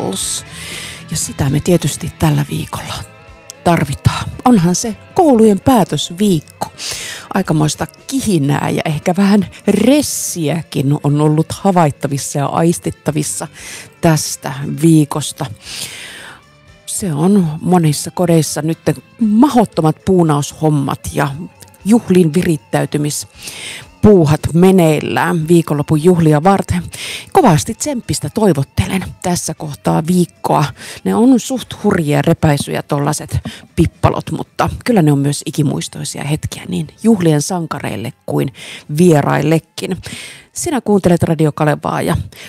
Girls. Ja sitä me tietysti tällä viikolla tarvitaan. Onhan se koulujen päätösviikko. Aikamoista kihinää ja ehkä vähän ressiäkin on ollut havaittavissa ja aistittavissa tästä viikosta. Se on monissa kodeissa nyt mahdottomat puunaushommat ja juhlin virittäytymispuuhat meneillään viikonlopun juhlia varten. Kovasti tsemppistä toivottelen tässä kohtaa viikkoa. Ne on suht hurjia repäisyjä tollaset pippalot, mutta kyllä ne on myös ikimuistoisia hetkiä niin juhlien sankareille kuin vieraillekin. Sinä kuuntelet Radio Kalevaa ja